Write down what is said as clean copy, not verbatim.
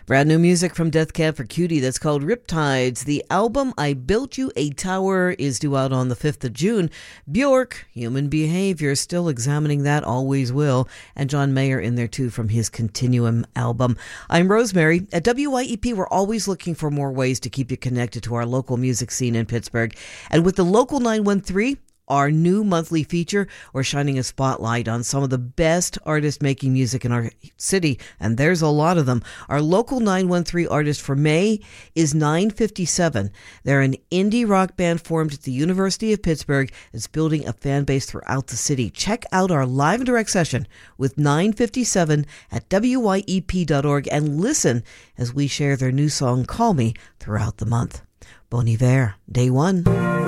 Brand new music from Death Cab for Cutie that's called Riptides. The album I Built You a Tower is due out on the 5th of June. Bjork, Human Behavior, still examining that, always will. And John Mayer in there too from his Continuum album. I'm Rosemary. At WYEP, we're always looking for more ways to keep you connected to our local music scene in Pittsburgh. And with the Local 913, our new monthly feature, we're shining a spotlight on some of the best artists making music in our city, and there's a lot of them. Our Local 913 artist for May is 957. They're an indie rock band formed at the University of Pittsburgh. It's building a fan base throughout the city. Check out our live and direct session with 957 at wyep.org and listen as we share their new song, Call Me, throughout the month. Bon Iver, Day One.